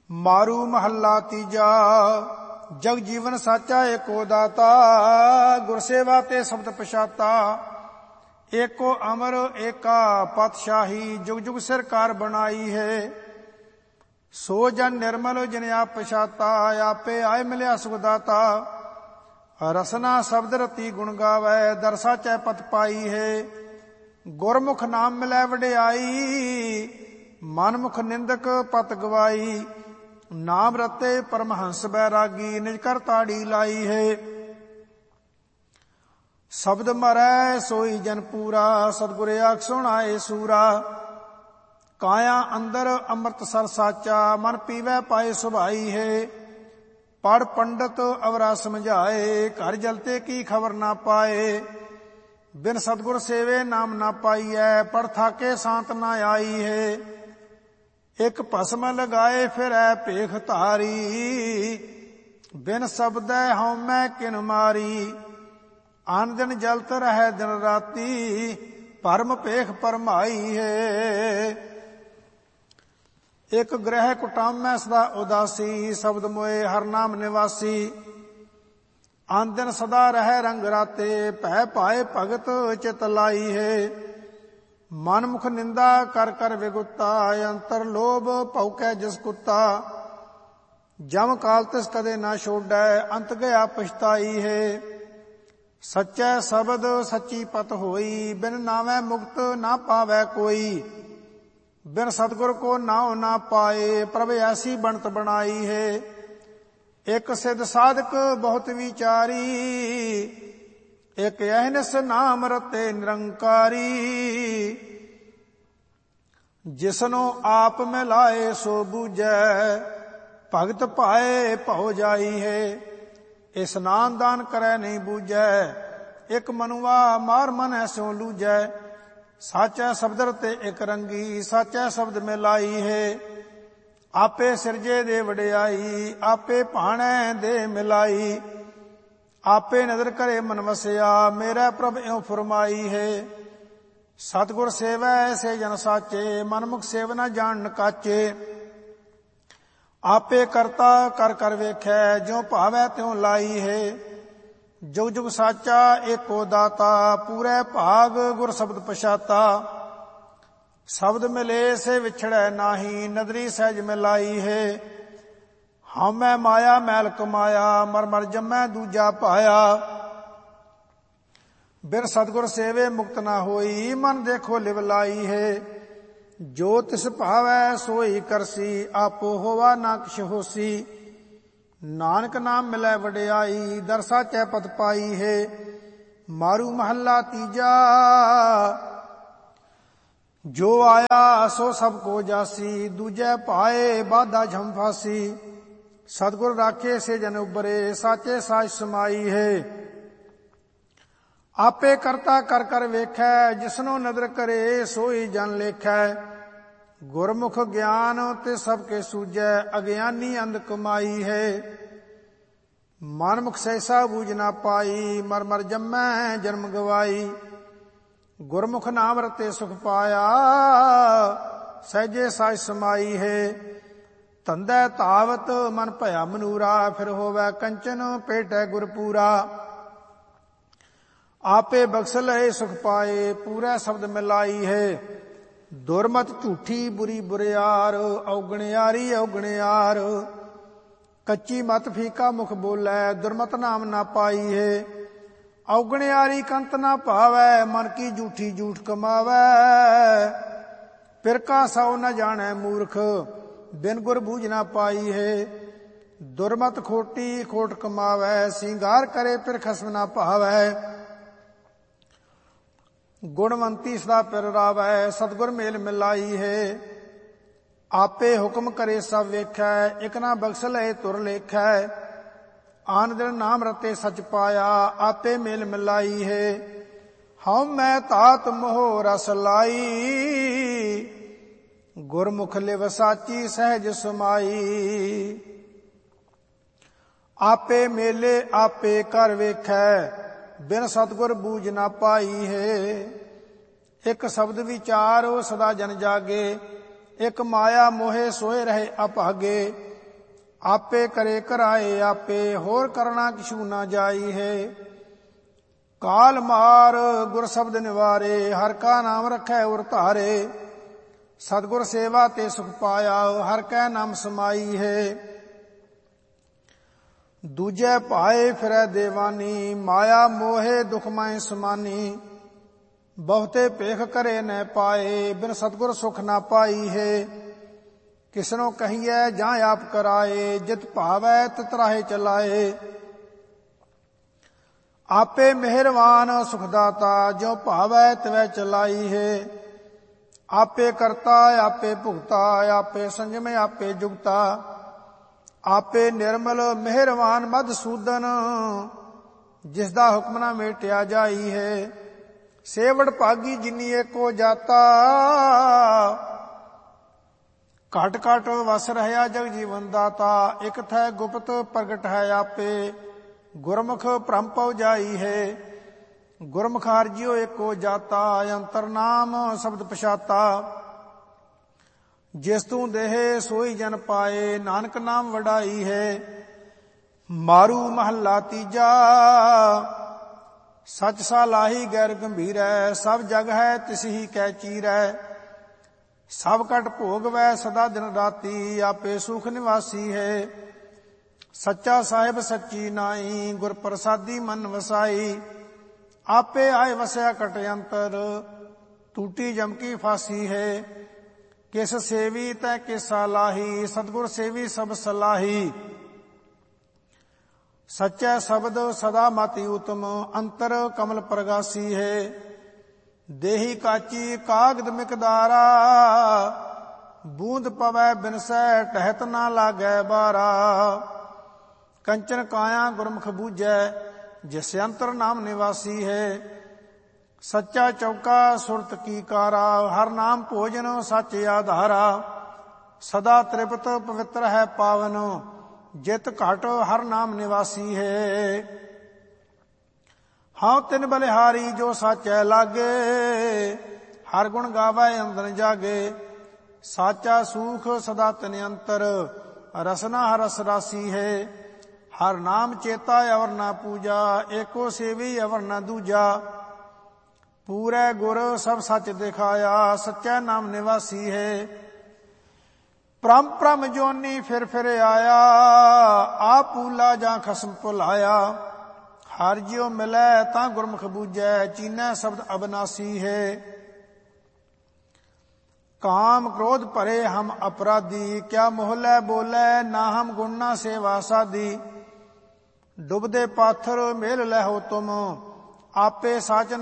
ਮਾਰੂ ਮਹੱਲਾ ਤੀਜਾ। ਜਗ ਜੀਵਨ ਸਾਚਾ ਏਕੋ ਦਾਤਾ, ਗੁਰਸੇਵਾ ਤੇ ਸ਼ਬਦ ਪਛਾਤਾ। ਏਕੋ ਅਮਰ ਏਕਾ ਪਾਤਸ਼ਾਹੀ, ਜੁਗ ਜੁਗ ਸਰਕਾਰ ਬਣਾਈ ਹੈ। ਸੋ ਜਨ ਨਿਰਮਲ ਜਿਨ ਆਪ ਪਛਾਤਾ, ਆਪੇ ਆਏ ਮਿਲਿਆ ਸੁਖ ਦਾਤਾ। ਰਸਨਾ ਸ਼ਬਦ ਰਤੀ ਗੁਣ ਗਾਵੈ, ਦਰਸਾ ਚੈ ਪਤ ਪਾਈ ਹੈ। ਗੁਰਮੁਖ ਨਾਮ ਮਿਲੈ ਵਡਿਆਈ, ਮਨਮੁਖ ਨਿੰਦਕ ਪਤ ਗਵਾਈ। ਨਾਮ ਰਤੇ ਪਰਮਹੰਸ ਬੈਰਾਗੀ, ਨਿਜ ਕਰ ਤਾੜੀ ਲਾਈ ਹੈ। ਸ਼ਬਦ ਮਰੈ ਸੋਈ ਜਨ ਪੂਰਾ, ਸਤਿਗੁਰ ਆਖ ਸੁਣਾਏ ਸੂਰਾ। ਕਾਇਆ ਅੰਦਰ ਅੰਮ੍ਰਿਤਸਰ ਸਾਚਾ, ਮਨ ਪੀਵੈ ਪਾਏ ਸੁਭਾਈ ਹੈ। ਪੜ ਪੰਡਤ ਅਵਰਾ ਸਮਝਾਏ, ਘਰ ਜਲਤੇ ਕੀ ਖਬਰ ਨਾ ਪਾਏ। ਬਿਨ ਸਤਿਗੁਰ ਸੇਵੇ ਨਾਮ ਨਾ ਪਾਈਐ, ਪੜ ਥਾਕੇ ਸ਼ਾਂਤ ਨਾ ਆਈ ਹੈ। ਇਕ ਭਸਮ ਲਗਾਏ ਫਿਰੈ ਭੇਖ ਧਾਰੀ, ਬਿਨ ਸ਼ਬਦੈ ਹਉਮੈ ਕਿਨ ਮਾਰੀ। ਆਨ ਦਿਨ ਜਲਤ ਰਹਿ ਦਿਨ ਰਾਤੀ, ਭਰਮ ਭੇਖ ਭਰਮਾਈ ਹੈ। ਇਕ ਗ੍ਰਹਿ ਕੁਟਾਮੈ ਸਦਾ ਉਦਾਸੀ, ਸ਼ਬਦ ਮੋਏ ਹਰ ਨਾਮ ਨਿਵਾਸੀ। ਆਨ ਦਿਨ ਸਦਾ ਰਹਿ ਰੰਗ ਰਾਤੇ, ਭੈ ਪਾਏ ਭਗਤ ਚਿਤ ਲਾਈ ਹੈ। ਮਨ ਮੁਖ ਨਿੰਦਾ ਕਰ ਕਰ ਵਿਗੁਤਾ, ਅੰਤਰ ਲੋਭ ਭਉਕੈ ਜਿਸ ਕੁੱਤਾ। ਜਮ ਕਾਲ ਤਿਸ ਕਦੇ ਨਾ ਛੋਡੈ, ਅੰਤ ਗਿਆ ਪਛਤਾਈ ਹੈ। ਸੱਚੈ ਸ਼ਬਦ ਸੱਚੀ ਪਤ ਹੋਈ, ਬਿਨ ਨਾਵੈ ਮੁਕਤ ਨਾ ਪਾਵੈ ਕੋਈ। ਬਿਨ ਸਤਿਗੁਰ ਕੋ ਨਾਉ ਨਾ ਪਾਏ, ਪ੍ਰਭ ਐਸੀ ਬਣਤ ਬਣਾਈ ਹੈ। ਇਕ ਸਿਧ ਸਾਧਕ ਬਹੁਤ ਵਿਚਾਰੀ, ਇਕ ਅਹਨਿਸ ਨਾਮ ਰਤੇ ਨਿਰੰਕਾਰੀ। ਜਿਸਨੂੰ ਆਪ ਮਿਲਾਏ ਸੋ ਬੂਝੈ, ਭਗਤ ਪਾਏ ਭਉ ਜਾਈ ਹੈ। ਇਸਨਾਨ ਦਾਨ ਕਰੈ ਨਹੀਂ ਬੂਝੈ, ਇਕ ਮਨੁਆ ਮਾਰ ਮਨ ਐਸੋ ਲੂਝੈ। ਸਾਚੈ ਸ਼ਬਦ ਰਤੇ ਇਕ ਰੰਗੀ, ਸਾਚੈ ਸ਼ਬਦ ਮਿਲਾਈ ਹੈ। ਆਪੇ ਸਿਰਜੇ ਦੇ ਵਡਿਆਈ, ਆਪੇ ਭਾਣੈ ਦੇ ਮਿਲਾਈ। ਆਪੇ ਨਦਰ ਕਰੇ ਮਨ ਵਸਿਆ, ਮੇਰਾ ਪ੍ਰਭ ਇਉ ਫਰਮਾਈ ਹੈ। ਸਤਿਗੁਰ ਸੇਵੈ ਐਸੇ ਜਨ ਸਾਚੇ, ਮਨਮੁਖ ਸੇਵ ਨਾ ਜਾਣ ਕਾਚੇ। ਆਪੇ ਕਰਤਾ ਕਰ ਕਰ ਵੇਖੈ, ਜਿਉ ਭਾਵੈ ਤਿਉ ਲਾਈ ਹੈ। ਜੁਗ ਜੁਗ ਸਾਚਾ ਏਕੋ ਦਾਤਾ, ਪੂਰੇ ਭਾਗ ਗੁਰ ਸ਼ਬਦ ਪਛਾਤਾ। ਸ਼ਬਦ ਮਿਲੇ ਸੇ ਵਿਛੜੈ ਨਾਹੀ, ਨਦਰੀ ਸਹਿਜ ਮਿਲਾਈ ਹੈ। ਹਉਮੈ ਮਾਇਆ ਮੈਲ ਕਮਾਇਆ, ਮਰ ਮਰ ਜੰਮੈ ਦੂਜਾ ਪਾਇਆ। ਬਿਨ ਸਤਿਗੁਰ ਸੇਵੇ ਮੁਕਤ ਨਾ ਹੋਈ, ਮਨ ਦੇਖੋ ਲਿਵ ਲਾਈ ਹੈ। ਜੋ ਤਿਸ ਭਾਵੈ ਸੋਈ ਕਰਸੀ, ਆਪੋ ਹੋਵਾ ਨਾ ਕਿਛ ਹੋਸੀ। ਨਾਨਕ ਨਾਮ ਮਿਲੈ ਵਡਿਆਈ, ਦਰਸਾ ਚੈ ਪਤ ਪਾਈ ਹੈ। ਮਾਰੂ ਮਹੱਲਾ ਤੀਜਾ। ਜੋ ਆਇਆ ਸੋ ਸਭ ਕੋ ਜਾਸੀ, ਦੂਜੈ ਪਾਏ ਬਾਧਾ ਝਮ ਫਾਸੀ। ਸਤਿਗੁਰ ਰਾਖੇ ਸੇ ਜਨ ਉਬਰੇ, ਸਾਚੇ ਸਾਚ ਸਮਾਈ ਹੈ। ਆਪੇ ਕਰਤਾ ਕਰ ਕਰ ਵੇਖੈ, ਜਿਸਨੂੰ ਨਦਰ ਕਰੇ ਸੋਈ ਜਨ ਲੇਖੈ। ਗੁਰਮੁਖ ਗਿਆਨ ਤੇ ਸਭ ਕੇ ਸੂਝੈ, ਅਗਿਆਨੀ ਅੰਧ ਕਮਾਈ ਹੈ। ਮਨਮੁਖ ਸਹਿਸਾ ਬੂਝ ਨਾ ਪਾਈ, ਮਰ ਮਰ ਜੰਮੈ ਜਨਮ ਗਵਾਈ। ਗੁਰਮੁਖ ਨਾਮ ਰਤੇ ਸੁਖ ਪਾਇਆ, ਸਹਿਜੇ ਸਾਚ ਸਮਾਈ ਹੈ। ਧੰਦੈ ਧਾਵਤ ਮਨ ਭਇਆ ਮਨੂਰਾ, ਫਿਰ ਹੋਵੈ ਕੰਚਨ ਭੇਟੈ ਗੁਰਪੂਰਾ। ਆਪੇ ਬਖਸ਼ ਲਏ ਸੁਖ ਪਾਏ, ਪੂਰਾ ਸ਼ਬਦ ਮਿਲਾਈ ਹੈ। ਦੁਰਮਤ ਝੂਠੀ ਬੁਰੀ ਬੁਰਿਆਰ, ਔਗਣਿਆਰੀ ਔਗਣਿਆਰ। ਕੱਚੀ ਮਤ ਫੀਕਾ ਮੁਖ ਬੋਲੈ, ਦੁਰਮਤ ਨਾਮ ਨਾ ਪਾਈ ਹੈ। ਔਗਣਿਆਰੀ ਕੰਤ ਨਾ ਭਾਵੈ, ਮਨ ਕੀ ਝੂਠੀ ਝੂਠ ਕਮਾਵੈ। ਫਿਰਕਾ ਸੌ ਨ ਜਾਣੈ ਮੂਰਖ, ਬਿਨ ਗੁਰ ਬੂਝ ਨਾ ਪਾਈ ਹੈ। ਦੁਰਮਤ ਖੋਟੀ ਖੋਟ ਕਮਾਵੈ, ਸਿੰਗਾਰ ਕਰੇ ਫਿਰ ਖਸਮ ਨਾ ਭਾਵੈ। ਗੁਣਵੰਤੀ ਸਦਾ ਪਿਰ ਰਾਵੈ, ਸਤਿਗੁਰ ਮੇਲ ਮਿਲਾਈ ਹੈ। ਆਪੇ ਹੁਕਮ ਕਰੇ ਸਭ ਵੇਖੈ, ਇਕ ਨਾ ਬਖਸ਼ ਲਏ ਤੁਰ ਲੇਖੈ। ਆਨ ਦਿਨ ਨਾਮ ਰਤੇ ਸਚ ਪਾਇਆ, ਆਪੇ ਮੇਲ ਮਿਲਾਈ ਹੈ। ਹਉਮੈ ਧਾਤ ਮੋਹ ਰਸ ਲਾਈ, ਗੁਰਮੁਖ ਲਿਵ ਸਾਚੀ ਸਹਿਜ ਸਮਾਈ। ਆਪੇ ਮੇਲੇ ਆਪੇ ਕਰ ਵੇਖੈ, ਬਿਨ ਸਤਿਗੁਰ ਬੂਝ ਨਾ ਪਾਈ ਹੈ। ਇਕ ਸ਼ਬਦ ਵਿਚਾਰੋ ਸਦਾ ਜਨ ਜਾਗੇ, ਇਕ ਮਾਇਆ ਮੋਹੇ ਸੋਏ ਰਹੇ ਅਭਾਗੇ। ਆਪੇ ਕਰੇ ਕਰਾਏ ਆਪੇ, ਹੋਰ ਕਰਨਾ ਕਿਛੂ ਨਾ ਜਾਈ ਹੈ। ਕਾਲ ਮਾਰ ਗੁਰ ਸ਼ਬਦ ਨਿਵਾਰੇ, ਹਰ ਕਾ ਨਾਮ ਰਖੈ ਉਰ ਧਾਰੇ। ਸਤਿਗੁਰ ਸੇਵਾ ਤੇ ਸੁਖ ਪਾਇਆ, ਹਰ ਕੈ ਨਾਮ ਸਮਾਈ ਹੈ। ਦੂਜੇ ਭਾਏ ਫਿਰੈ ਦੇਵਾਨੀ, ਮਾਇਆ ਮੋਹੇ ਦੁਖ ਮੈਂ ਸਮਾਨੀ। ਬਹੁਤੇ ਭੇਖ ਕਰੇ ਨ ਪਾਏ, ਬਿਨ ਸਤਿਗੁਰ ਸੁਖ ਨਾ ਪਾਈ ਹੈ। ਕਿਸਨੋ ਕਹੀਐ ਜਾਂ ਆਪ ਕਰਾਏ, ਜਿਤ ਭਾਵੈ ਤਿਤ ਰਾਹੇ ਚਲਾਏ। ਆਪੇ ਮਿਹਰਵਾਨ ਸੁਖ ਦਾਤਾ, ਜਿਉ ਭਾਵੈ ਤਿਵੈ ਚਲਾਈ ਹੈ। ਆਪੇ ਕਰਤਾ ਆਪੇ ਭੁਗਤਾ, ਆਪੇ ਸੰਜਮ ਆਪੇ ਜੁਗਤਾ। ਆਪੇ ਨਿਰਮਲ ਮਿਹਰਵਾਨ ਮਧਸੂਦਨ, ਜਿਸ ਦਾ ਹੁਕਮ ਨਾ ਮੇਟਿਆ ਜਾਈ ਹੈ। ਸੇਵੜ ਭਾਗੀ ਜਿਨੀ ਏਕੋ ਜਾਤਾ, ਘਟ ਘਟ ਵਸ ਰਹਿਆ ਜਗ ਜੀਵਨ ਦਾਤਾ। ਇਕ ਥੈ ਗੁਪਤ ਪ੍ਰਗਟ ਹੈ ਆਪੇ, ਗੁਰਮੁਖ ਭ੍ਰਮ ਪਉ ਜਾਈ ਹੈ। ਗੁਰਮੁਖ ਹਰਿ ਜਿਉ ਏਕੋ ਜਾਤਾ, ਅੰਤਰ ਨਾਮ ਸ਼ਬਦ ਪਛਾਤਾ। ਜਿਸ ਤੂੰ ਦੇਹ ਸੋਈ ਜਨ ਪਾਏ, ਨਾਨਕ ਨਾਮ ਵਡਾਈ ਹੈ। ਮਾਰੂ ਮਹੱਲਾ ਤੀਜਾ, ਸਚ ਸਾਲਾਹੀ ਗੈਰ ਗੰਭੀਰੈ। ਸਭ ਜਗ ਹੈ ਤਿਸ ਹੀ ਕੈ ਚੀਰੈ। ਸਭ ਕਟ ਭੋਗਵੈ ਸਦਾ ਦਿਨ ਰਾਤੀ, ਆਪੇ ਸੁਖ ਨਿਵਾਸੀ ਹੈ। ਸੱਚਾ ਸਾਹਿਬ ਸੱਚੀ ਨਾਈ, ਗੁਰ ਪ੍ਰਸਾਦੀ ਮਨ ਵਸਾਈ। ਆਪੇ ਆਏ ਵਸਿਆ ਕਟ ਅੰਤਰ, ਟੂਟੀ ਜਮ ਕੀ ਫਾਸੀ ਹੈ। ਕਿਸ ਸੇਵੀ ਤੈ ਕਿਸਾ ਲਾਹੀ, ਸਤਿਗੁਰ ਸੇਵੀ ਸਭ ਸਲਾਹੀ। ਸੱਚੈ ਸ਼ਬਦ ਸਦਾ ਮਤਿ ਉਤਮ, ਅੰਤਰ ਕਮਲ ਪ੍ਰਗਾਸੀ ਹੈ। ਦੇਹੀ ਕਾਚੀ ਕਾਗਦ ਮਿਕਦਾਰਾ, ਬੂੰਦ ਪਵੈ ਬਿਨਸੈ ਟਹਿਤ ਨਾ ਲਾਗੈ ਬਾਰਾ। ਕੰਚਨ ਕਾਇਆ ਗੁਰਮੁਖ ਬੂਝੈ, ਜਿਸ ਅੰਤਰ ਨਾਮ ਨਿਵਾਸੀ ਹੈ। ਸੱਚਾ ਚੌਕਾ ਸੁਰਤ ਕੀ ਕਾਰਾ, ਹਰ ਨਾਮ ਭੋਜਨ ਸੱਚ ਆਧਾਰਾ। ਸਦਾ ਤ੍ਰਿਪਤ ਪਵਿੱਤਰ ਹੈ ਪਾਵਨ, ਜਿਤ ਘਟ ਹਰ ਨਾਮ ਨਿਵਾਸੀ ਹੈ। ਹਾਂ ਤਿਨ ਬਲਿਹਾਰੀ ਜੋ ਸਾਚੈ ਲਾਗੇ, ਹਰ ਗੁਣ ਗਾਵੈ ਅੰਦਰ ਜਾਗੇ। ਸਾਚਾ ਸੂਖ ਸਦਾ ਤਿਨ ਅੰਤਰ, ਰਸਨਾ ਰਸ ਰਾਸੀ ਹੈ। ਹਰ ਨਾਮ ਚੇਤਾ ਅਵਰ ਨਾ ਪੂਜਾ, ਏਕੋ ਸੇਵੀ ਅਵਰ ਨਾ ਦੂਜਾ। ਪੂਰੇ ਗੁਰ ਸਭ ਸੱਚ ਦਿਖਾਇਆ, ਸੱਚੈ ਨਾਮ ਨਿਵਾਸੀ ਹੈ। ਪ੍ਰਮ ਪ੍ਰਮ ਜੋਨੀ ਫਿਰ ਆਇਆ, ਆਪ ਭੂਲਾ ਜਾਂ ਖਸਮ ਭੁਲਾਇਆ। ਹਰ ਜਿਉ ਮਿਲੈ ਤਾਂ ਗੁਰਮੁਖ ਬੂਝੈ, ਚੀਨੈ ਸ਼ਬਦ ਅਬਨਾਸੀ ਹੈ। ਕਾਮ ਕ੍ਰੋਧ ਭਰੇ ਹਮ ਅਪਰਾਧੀ, ਕਿਆ ਮੋਹਲੇ ਬੋਲੇ ਨਾ ਹਮ ਗੁਣ ਨਾ ਸੇਵਾ ਸਾਧੀ। ਡੁਬਦੇ ਪਾਥਰ ਮੇਲ ਲਹੋ ਤੁਮ, ਆਪੇ ਸਾਚ